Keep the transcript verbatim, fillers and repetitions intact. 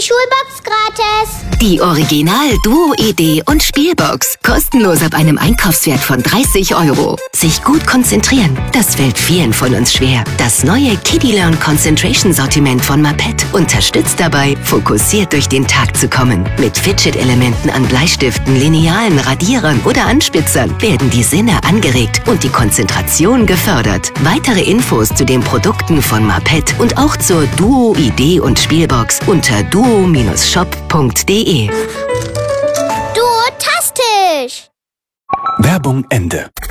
Schulbox gratis. Die Original Duo Idee und Spielbox. Kostenlos ab einem Einkaufswert von dreißig Euro. Sich gut konzentrieren, das fällt vielen von uns schwer. Das neue Kiddie Learn Concentration Sortiment von Mapet unterstützt dabei, fokussiert durch den Tag zu kommen. Mit Fidget-Elementen an Bleistiften, Linealen, Radierern oder Anspitzern werden die Sinne angeregt und die Konzentration gefördert. Weitere Infos zu den Produkten von Mapet und auch zur Duo Idee und Spielbox unter duo Bindestrich shop punkt de. Duotastisch. Werbung Ende.